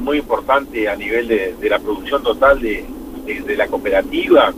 muy importante a nivel de la producción total de la cooperativa,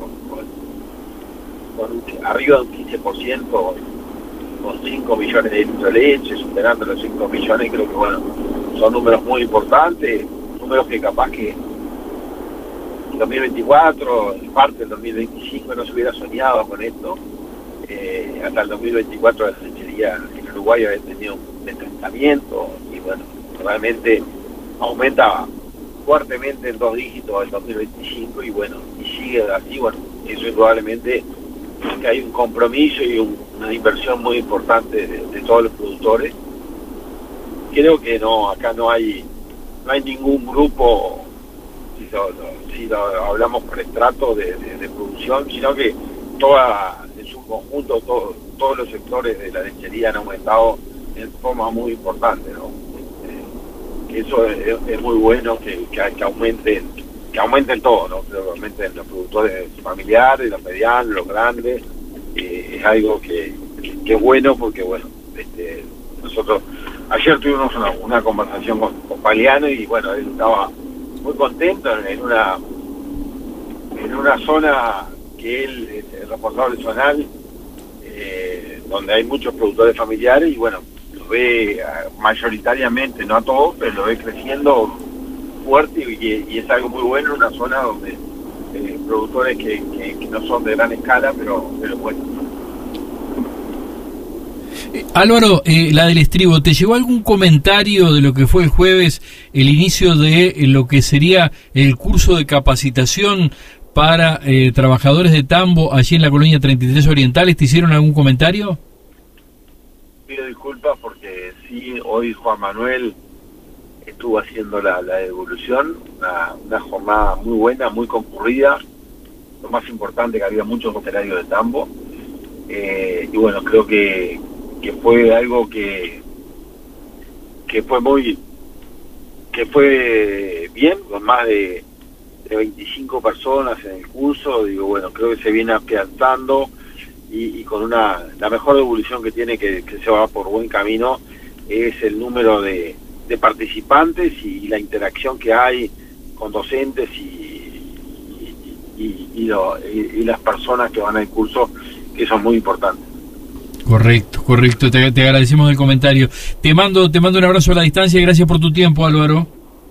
con arriba de un 15%, con 5 millones de litros de leche, superando los 5 millones. Creo que bueno, son números muy importantes, números que capaz que en 2024, en parte del 2025 no se hubiera soñado con esto. Hasta el 2024 la lechería en Uruguay había tenido un estancamiento y bueno, realmente aumenta fuertemente en 2 dígitos el 2025 y bueno, y sigue así. Bueno, eso indudablemente que hay un compromiso y una inversión muy importante de todos los productores. Creo que acá no hay ningún grupo, si lo hablamos por estrato de producción, sino que en su conjunto todos los sectores de la lechería han aumentado en forma muy importante, ¿no? Que eso es muy bueno, que aumenten todo, ¿no? Que aumenten los productores familiares, los medianos, los grandes. Es algo que es bueno porque bueno, nosotros ayer tuvimos una conversación con Paliano y bueno, él estaba muy contento en una zona que él es el responsable zonal, donde hay muchos productores familiares y bueno, lo ve mayoritariamente, no a todos, pero lo ve creciendo fuerte y es algo muy bueno en una zona donde productores que no son de gran escala, pero bueno. Álvaro, la del estribo, ¿te llegó algún comentario de lo que fue el jueves, el inicio de lo que sería el curso de capacitación para trabajadores de tambo allí en la colonia 33 Orientales? ¿Te hicieron algún comentario? Pido disculpas porque sí, hoy Juan Manuel estuvo haciendo la devolución, una jornada muy buena, muy concurrida. Lo más importante, que había muchos operarios de tambo, y bueno, creo que fue algo que fue bien, con más de 25 personas en el curso. Digo, bueno, creo que se viene afianzando y con la mejor devolución que tiene, que se va por buen camino, es el número de participantes y la interacción que hay con docentes y las personas que van al curso, que son muy importantes. Correcto, te agradecemos el comentario. Te mando un abrazo a la distancia y gracias por tu tiempo, Álvaro.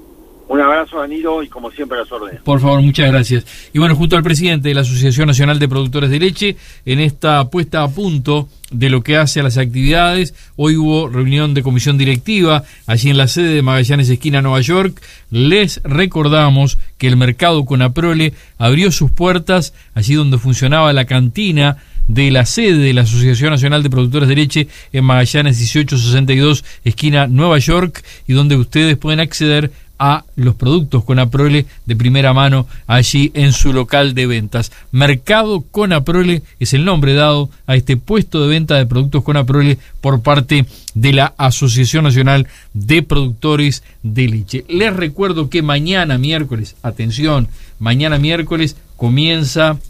Un abrazo, Danilo, y como siempre a las órdenes. Por favor, muchas gracias. Y bueno, junto al presidente de la Asociación Nacional de Productores de Leche, en esta puesta a punto de lo que hace a las actividades, hoy hubo reunión de comisión directiva allí en la sede de Magallanes, esquina Nueva York. Les recordamos que el mercado Conaprole abrió sus puertas allí donde funcionaba la cantina de la sede de la Asociación Nacional de Productores de Leche en Magallanes 1862, esquina Nueva York, y donde ustedes pueden acceder a los productos Conaprole de primera mano allí en su local de ventas. Mercado Conaprole es el nombre dado a este puesto de venta de productos Conaprole por parte de la Asociación Nacional de Productores de Leche. Les recuerdo que mañana miércoles, atención, mañana miércoles comienza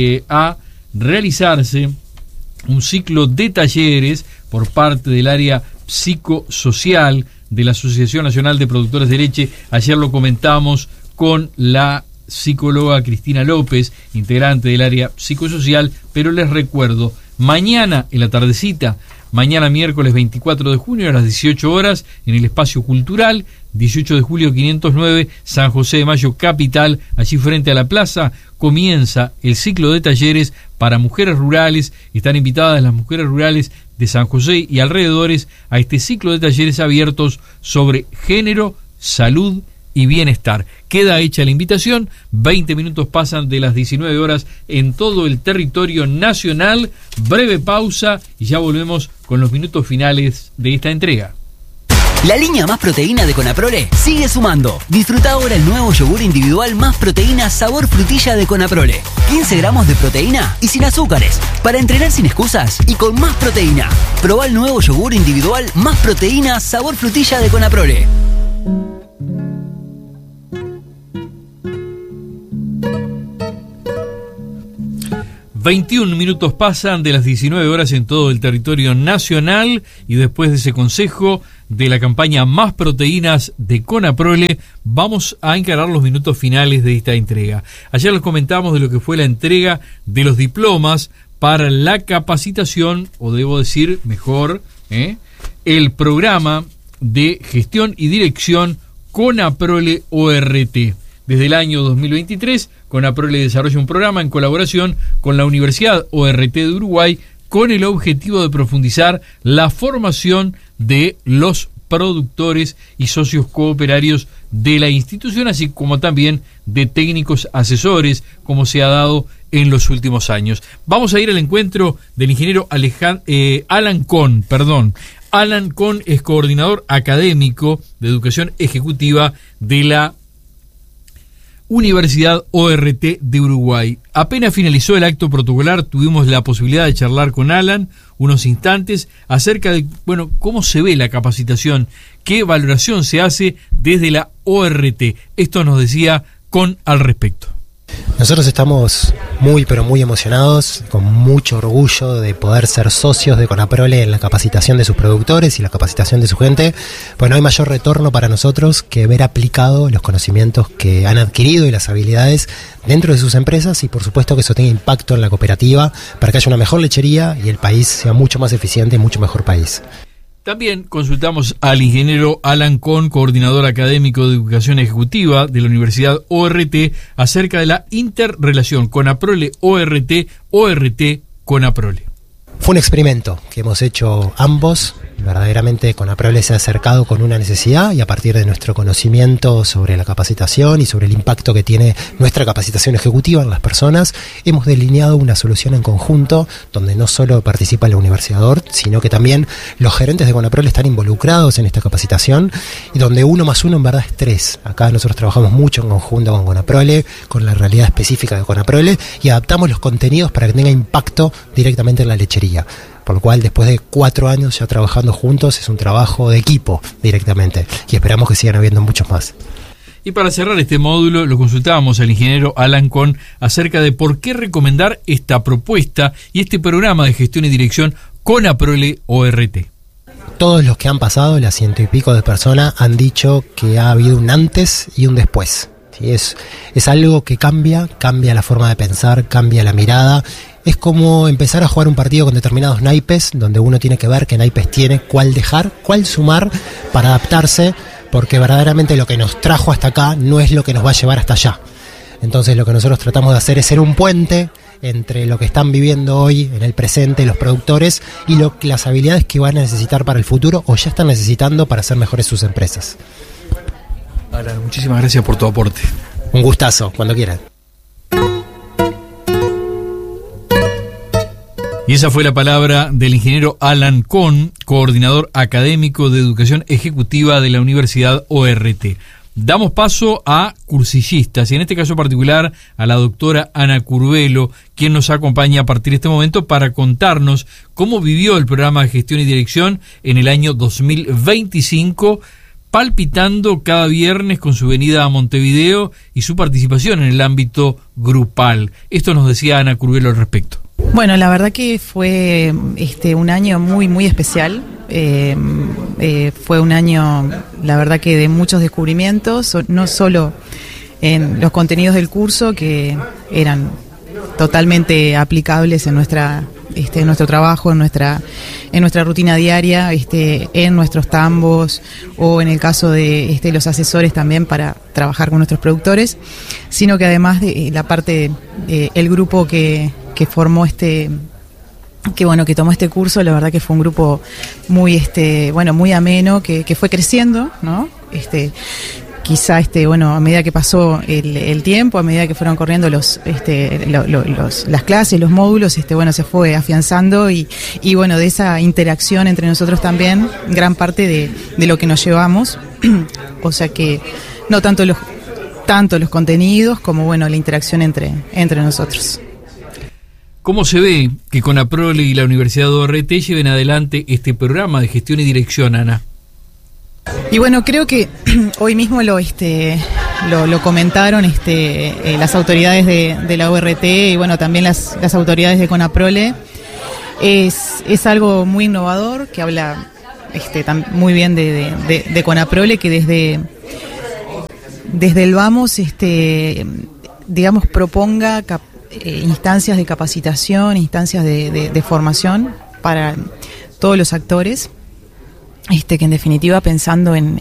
a realizarse un ciclo de talleres por parte del área psicosocial de la Asociación Nacional de Productores de Leche. Ayer lo comentamos con la psicóloga Cristina López, integrante del área psicosocial, pero les recuerdo, mañana en la tardecita, mañana miércoles 24 de junio a las 18 horas, en el Espacio Cultural, 18 de julio 509, San José de Mayo, capital, allí frente a la plaza, comienza el ciclo de talleres para mujeres rurales. Están invitadas las mujeres rurales de San José y alrededores a este ciclo de talleres abiertos sobre género, salud y bienestar. Queda hecha la invitación, 20 minutos pasan de las 19 horas en todo el territorio nacional. Breve pausa y ya volvemos con los minutos finales de esta entrega. La línea Más Proteína de Conaprole sigue sumando. Disfruta ahora el nuevo yogur individual Más Proteína sabor frutilla de Conaprole. 15 gramos de proteína y sin azúcares. Para entrenar sin excusas y con más proteína. Probá el nuevo yogur individual Más Proteína sabor frutilla de Conaprole. 21 minutos pasan de las 19 horas en todo el territorio nacional, y después de ese consejo de la campaña Más Proteínas de Conaprole, vamos a encarar los minutos finales de esta entrega. Ayer les comentamos de lo que fue la entrega de los diplomas para la capacitación, o debo decir mejor, el programa de gestión y dirección Conaprole ORT. Desde el año 2023, Conaprole desarrolla un programa en colaboración con la Universidad ORT de Uruguay con el objetivo de profundizar la formación de los productores y socios cooperarios de la institución, así como también de técnicos asesores, como se ha dado en los últimos años. Vamos a ir al encuentro del ingeniero Alan Kohn. Alan Kohn es coordinador académico de educación ejecutiva de la Universidad ORT de Uruguay. Apenas finalizó el acto protocolar, tuvimos la posibilidad de charlar con Alan unos instantes acerca de, cómo se ve la capacitación, qué valoración se hace desde la ORT. Esto nos decía Kohn al respecto. Nosotros estamos muy emocionados, con mucho orgullo de poder ser socios de Conaprole en la capacitación de sus productores y la capacitación de su gente. Pues no hay mayor retorno para nosotros que ver aplicado los conocimientos que han adquirido y las habilidades dentro de sus empresas, y por supuesto que eso tenga impacto en la cooperativa para que haya una mejor lechería y el país sea mucho más eficiente y mucho mejor país. También consultamos al ingeniero Alan Kohn, coordinador académico de educación ejecutiva de la Universidad ORT, acerca de la interrelación Conaprole-ORT, ORT-Conaprole. Fue un experimento que hemos hecho ambos. Verdaderamente Conaprole se ha acercado con una necesidad, y a partir de nuestro conocimiento sobre la capacitación y sobre el impacto que tiene nuestra capacitación ejecutiva en las personas, hemos delineado una solución en conjunto donde no solo participa la Universidad ORT, sino que también los gerentes de Conaprole están involucrados en esta capacitación, y donde 1 más 1 en verdad es 3. Acá nosotros trabajamos mucho en conjunto con Conaprole, con la realidad específica de Conaprole, y adaptamos los contenidos para que tenga impacto directamente en la lechería. Por lo cual, después de 4 años ya trabajando juntos, es un trabajo de equipo directamente, y esperamos que sigan habiendo muchos más. Y para cerrar este módulo, lo consultábamos al ingeniero Alan Kohn acerca de por qué recomendar esta propuesta y este programa de gestión y dirección Conaprole ORT. Todos los que han pasado, las 100 y pico de personas, han dicho que ha habido un antes y un después. ¿Sí? Es algo que cambia la forma de pensar, cambia la mirada. Es como empezar a jugar un partido con determinados naipes, donde uno tiene que ver qué naipes tiene, cuál dejar, cuál sumar para adaptarse, porque verdaderamente lo que nos trajo hasta acá no es lo que nos va a llevar hasta allá. Entonces lo que nosotros tratamos de hacer es ser un puente entre lo que están viviendo hoy en el presente los productores y las habilidades que van a necesitar para el futuro, o ya están necesitando para hacer mejores sus empresas. Alan, muchísimas gracias por tu aporte. Un gustazo, cuando quieran. Y esa fue la palabra del ingeniero Alan Kohn, coordinador académico de educación ejecutiva de la Universidad ORT. Damos paso a cursillistas, y en este caso particular a la doctora Ana Curvelo, quien nos acompaña a partir de este momento para contarnos cómo vivió el programa de gestión y dirección en el año 2025, palpitando cada viernes con su venida a Montevideo y su participación en el ámbito grupal. Esto nos decía Ana Curvelo al respecto. Bueno, la verdad que fue un año muy especial. Fue un año, la verdad que de muchos descubrimientos, no solo en los contenidos del curso, que eran totalmente aplicables en nuestro trabajo, en nuestra rutina diaria, en nuestros tambos, o en el caso de los asesores también para trabajar con nuestros productores, sino que además de la parte el grupo que formó que tomó este curso, la verdad que fue un grupo muy muy ameno, que fue creciendo, ¿no? Quizá a medida que pasó el tiempo, a medida que fueron corriendo las clases, los módulos, se fue afianzando, y de esa interacción entre nosotros también, gran parte de lo que nos llevamos. O sea que no tanto los contenidos como la interacción entre nosotros. ¿Cómo se ve que Conaprole y la Universidad ORT lleven adelante este programa de gestión y dirección, Ana? Y creo que hoy mismo lo comentaron las autoridades de la ORT y bueno, también las autoridades de CONAPROLE. Es algo muy innovador que habla muy bien de CONAPROLE, que desde el vamos, digamos, proponga instancias de capacitación, instancias de formación para todos los actores, que en definitiva pensando en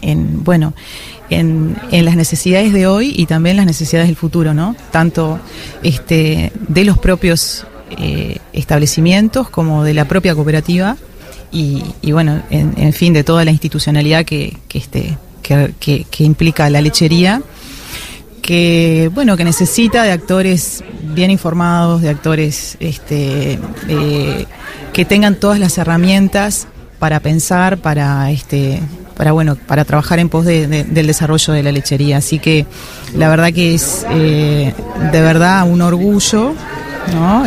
las necesidades de hoy y también las necesidades del futuro, ¿no? Tanto de los propios establecimientos como de la propia cooperativa y bueno, en fin, de toda la institucionalidad que implica la lechería, que necesita de actores bien informados, de actores que tengan todas las herramientas para pensar, para trabajar en pos del desarrollo de la lechería. Así que la verdad que es de verdad un orgullo, ¿no?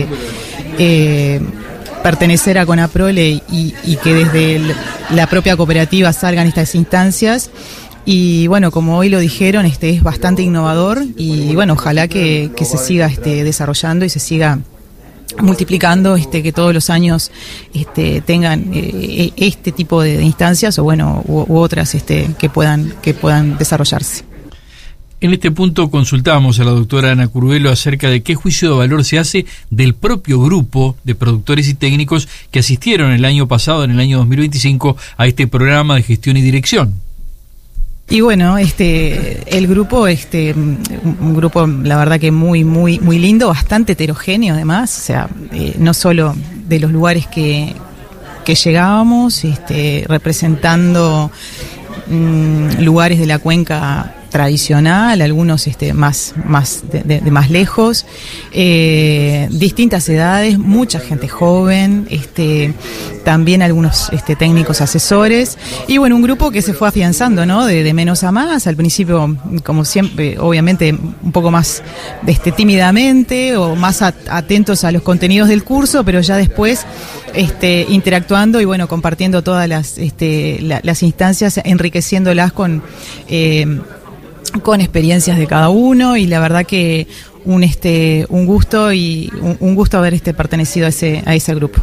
Pertenecer a CONAPROLE y que desde la propia cooperativa salgan estas instancias. Y bueno, como hoy lo dijeron, es bastante innovador y bueno, ojalá que se siga desarrollando y se siga multiplicando, que todos los años tengan este tipo de instancias o bueno u otras que puedan desarrollarse. En este punto consultábamos a la doctora Ana Curvelo acerca de qué juicio de valor se hace del propio grupo de productores y técnicos que asistieron el año pasado, en el año 2025, a este programa de gestión y dirección. Y bueno, el grupo, un grupo la verdad que muy lindo, bastante heterogéneo además, o sea, no solo de los lugares que llegábamos, representando lugares de la cuenca tradicional, algunos más lejos, distintas edades, mucha gente joven, también algunos técnicos asesores y bueno, un grupo que se fue afianzando, ¿no? De menos a más, al principio como siempre, obviamente un poco más tímidamente o más atentos a los contenidos del curso, pero ya después interactuando y bueno, compartiendo todas las instancias, enriqueciéndolas con experiencias de cada uno y la verdad que un gusto haber pertenecido a ese grupo.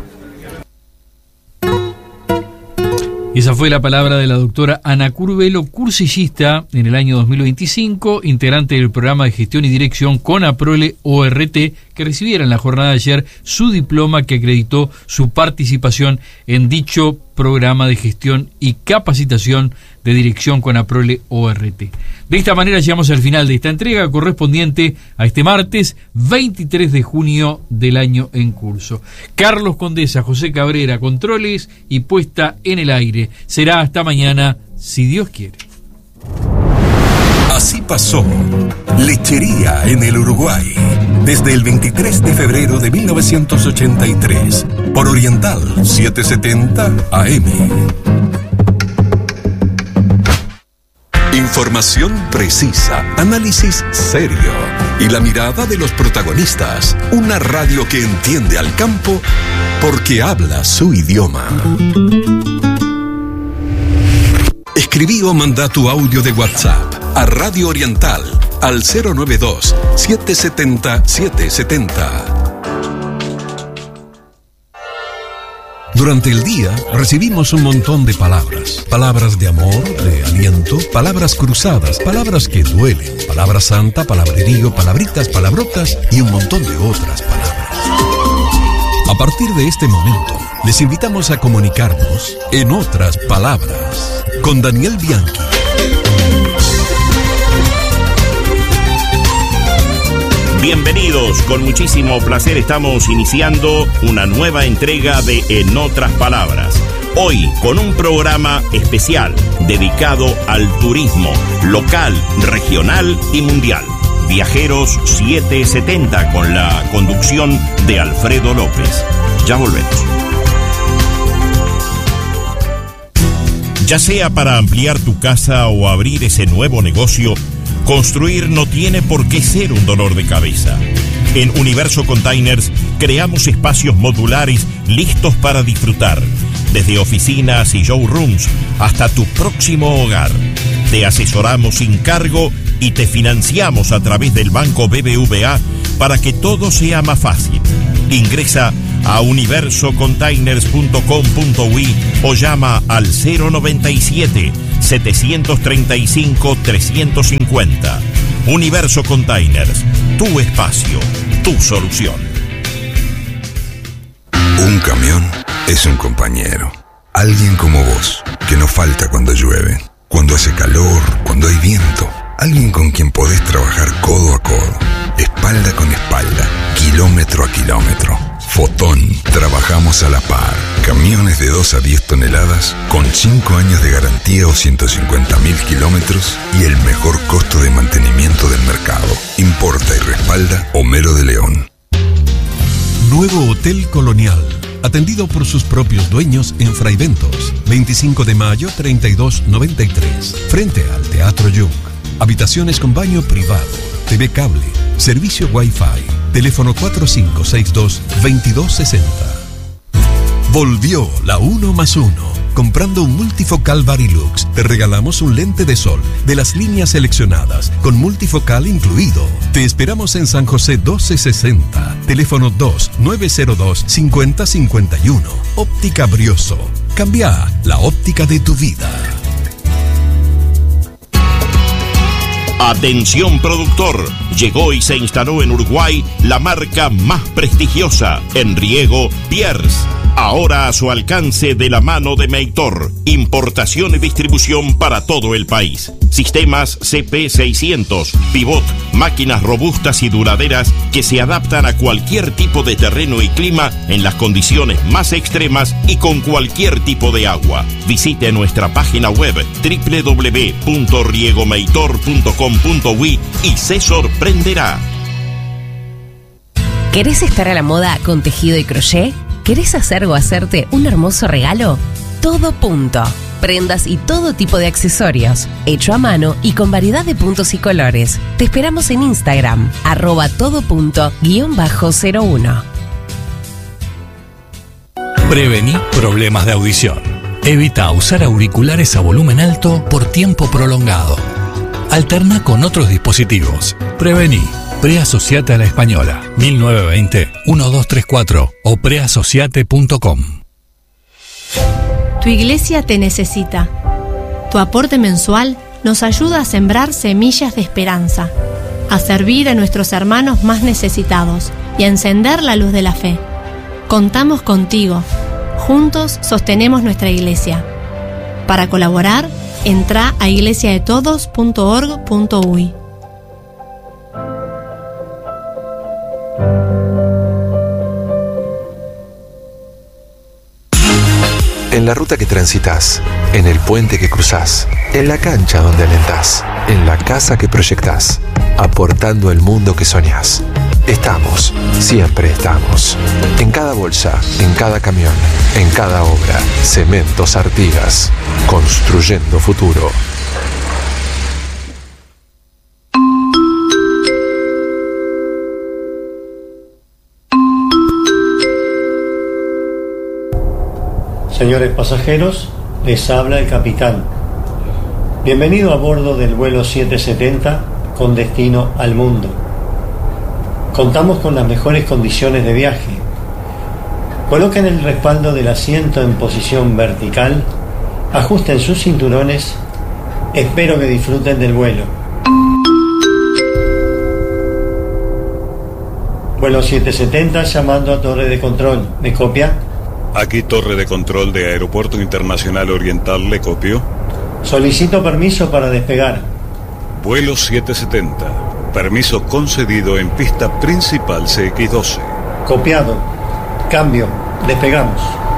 Esa fue la palabra de la doctora Ana Curvelo, cursillista en el año 2025, integrante del programa de gestión y dirección CONAPROLE ORT, que recibiera en la jornada de ayer su diploma que acreditó su participación en dicho programa de gestión y capacitación de dirección CONAPROLE ORT. De esta manera llegamos al final de esta entrega correspondiente a este martes 23 de junio del año en curso. Carlos Condesa, José Cabrera, controles y puesta en el aire. Será hasta mañana, si Dios quiere. Así pasó Lechería en el Uruguay, desde el 23 de febrero de 1983, por Oriental 770 AM. Información precisa, análisis serio y la mirada de los protagonistas. Una radio que entiende al campo porque habla su idioma. Escribí o manda tu audio de WhatsApp a Radio Oriental al 092-770-770. Durante el día recibimos un montón de palabras. Palabras de amor, de aliento, palabras cruzadas, palabras que duelen, palabra santa, palabrerío, palabritas, palabrotas y un montón de otras palabras. A partir de este momento, les invitamos a comunicarnos en otras palabras con Daniel Bianchi. Bienvenidos, con muchísimo placer estamos iniciando una nueva entrega de En Otras Palabras. Hoy con un programa especial dedicado al turismo local, regional y mundial. Viajeros 770 con la conducción de Alfredo López. Ya volvemos. Ya sea para ampliar tu casa o abrir ese nuevo negocio, construir no tiene por qué ser un dolor de cabeza. En Universo Containers creamos espacios modulares listos para disfrutar, desde oficinas y showrooms hasta tu próximo hogar. Te asesoramos sin cargo y te financiamos a través del Banco BBVA para que todo sea más fácil. Ingresa a universocontainers.com.uy o llama al 097-735-350. Universo Containers, tu espacio, tu solución. Un camión es un compañero. Alguien como vos, que no falta cuando llueve, cuando hace calor, cuando hay viento. Alguien con quien podés trabajar codo a codo, espalda con espalda, kilómetro a kilómetro. Fotón, trabajamos a la par. Camiones de 2 a 10 toneladas, con 5 años de garantía o 150.000 kilómetros y el mejor costo de mantenimiento del mercado. Importa y respalda Homero de León. Nuevo Hotel Colonial, atendido por sus propios dueños en Fraiventos, 25 de mayo 3293, frente al Teatro Jung. Habitaciones con baño privado, TV cable, servicio Wi-Fi, teléfono 4562-2260. Volvió la 1+1. Comprando un multifocal Varilux, te regalamos un lente de sol de las líneas seleccionadas, con multifocal incluido. Te esperamos en San José 1260, teléfono 2-902-5051. Óptica Brioso. Cambia la óptica de tu vida. Atención productor, llegó y se instaló en Uruguay la marca más prestigiosa en riego, Pierce. Ahora a su alcance de la mano de Meitor. Importación y distribución para todo el país. Sistemas CP600, pivot, máquinas robustas y duraderas que se adaptan a cualquier tipo de terreno y clima en las condiciones más extremas y con cualquier tipo de agua. Visite nuestra página web www.riegomeitor.com.uy y se sorprenderá. ¿Querés estar a la moda con tejido y crochet? ¿Querés hacer o hacerte un hermoso regalo? Todo Punto. Prendas y todo tipo de accesorios, hecho a mano y con variedad de puntos y colores. Te esperamos en Instagram, @todopunto_01. Prevení problemas de audición. Evita usar auriculares a volumen alto por tiempo prolongado. Alterna con otros dispositivos. Prevení. Preasociate a la Española, 1920-1234 o preasociate.com. Tu iglesia te necesita. Tu aporte mensual nos ayuda a sembrar semillas de esperanza, a servir a nuestros hermanos más necesitados y a encender la luz de la fe. Contamos contigo. Juntos sostenemos nuestra iglesia. Para colaborar, entra a iglesiadetodos.org.uy. En la ruta que transitas, en el puente que cruzás, en la cancha donde alentás, en la casa que proyectás, aportando el mundo que soñás. Estamos, siempre estamos. En cada bolsa, en cada camión, en cada obra. Cementos Artigas, construyendo futuro. Señores pasajeros, les habla el capitán. Bienvenido a bordo del vuelo 770 con destino al mundo. Contamos con las mejores condiciones de viaje. Coloquen el respaldo del asiento en posición vertical, ajusten sus cinturones. Espero que disfruten del vuelo. Vuelo 770 llamando a torre de control. ¿Me copia? Aquí torre de control de Aeropuerto Internacional Oriental, ¿le copio? Solicito permiso para despegar. Vuelo 770. Permiso concedido en pista principal CX-12. Copiado. Cambio. Despegamos.